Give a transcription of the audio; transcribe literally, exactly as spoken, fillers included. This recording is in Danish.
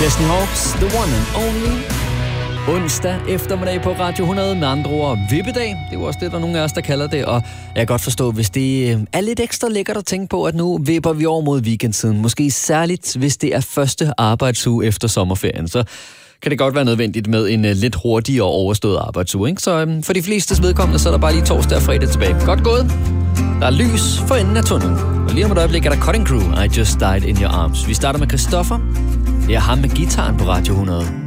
Chesney Hawks, The One and Only. Onsdag eftermiddag på Radio hundrede, med andre ord vippedag. Det er jo også det, der er nogle af os, der kalder det. Og jeg kan godt forstå, hvis det er lidt ekstra lækkert at tænke på, at nu vipper vi over mod weekendtiden. Måske særligt, hvis det er første arbejdsuge efter sommerferien. Så kan det godt være nødvendigt med en uh, lidt hurtigere overstået arbejdsuge, ikke? Så um, for de flestes vedkommende, så er der bare lige torsdag og fredag tilbage. Godt gået. Der er lys for enden af tunnelen. Og lige om et øjeblik er der Cutting Crew, I Just Died in Your Arms. Vi starter med Christoffer. Det er ham med gitaren på Radio hundrede.